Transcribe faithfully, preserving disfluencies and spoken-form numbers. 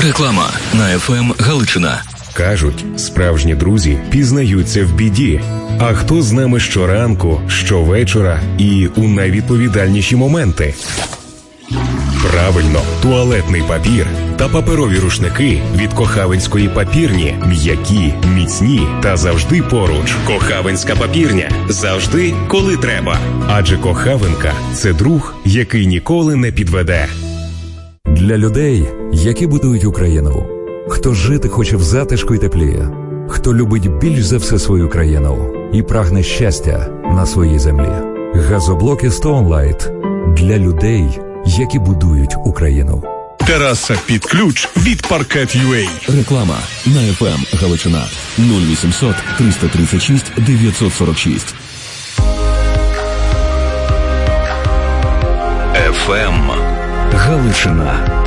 Реклама на еф ем Галичина. Кажуть, справжні друзі пізнаються в біді. А хто з нами щоранку, щовечора і у найвідповідальніші моменти? Правильно, туалетний папір та паперові рушники від Кохавинської папірні. М'які, міцні та завжди поруч. Кохавинська папірня. Завжди, коли треба. Адже Кохавинка – це друг, який ніколи не підведе. Для людей, які будують Україну. Хто жити хоче в затишку й теплі. Хто любить більш за все свою країну і прагне щастя на своїй землі. Газоблоки Stoneline для людей, які будують Україну. Тераса під ключ від Паркет ю а. Реклама на еф ем Галичина. нуль вісімсот триста тридцять шість дев'ятсот сорок шість. еф ем Галичина.